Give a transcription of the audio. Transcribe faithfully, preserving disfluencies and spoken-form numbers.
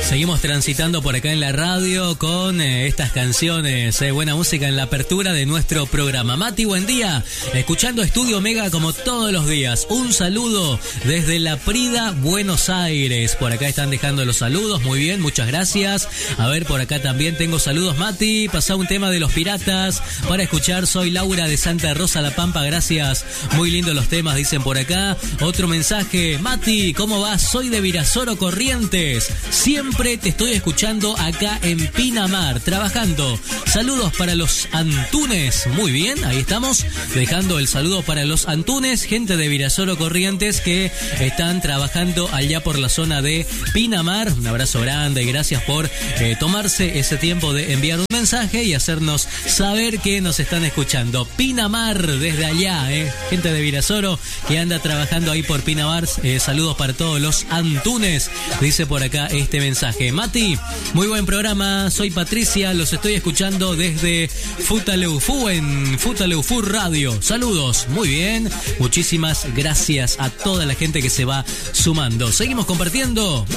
Seguimos transitando por acá en la radio con eh, estas canciones, eh, buena música en la apertura de nuestro programa. Mati, buen día, escuchando Estudio Mega como todos los días. Un saludo desde La Prida, Buenos Aires. Por acá están dejando los saludos, muy bien, muchas gracias. A ver, por acá también tengo saludos, Mati. Pasá un tema de Los Piratas para escuchar. Soy Laura de Santa Rosa, La Pampa, gracias. Muy lindos los temas, dicen por acá. Otro mensaje, Mati, ¿cómo vas? Soy de Virasoro, Corrientes. Siempre te estoy escuchando acá en Pinamar, trabajando. Saludos para los Antunes. Muy bien, ahí estamos, dejando el saludo para los Antunes, gente de Virasoro, Corrientes, que están trabajando allá por la zona de Pinamar. Un abrazo grande y gracias por eh, tomarse ese tiempo de enviar un mensaje y hacernos saber que nos están escuchando. Pinamar, desde allá, eh, gente de Virasoro que anda trabajando ahí por Pinamar. Eh, saludos para todos los Antunes, dice por acá este mensaje. Mati, muy buen programa, soy Patricia, los estoy escuchando desde Futaleufú en Futaleufú Radio. Saludos, muy bien, muchísimas gracias a toda la gente que se va sumando. Seguimos compartiendo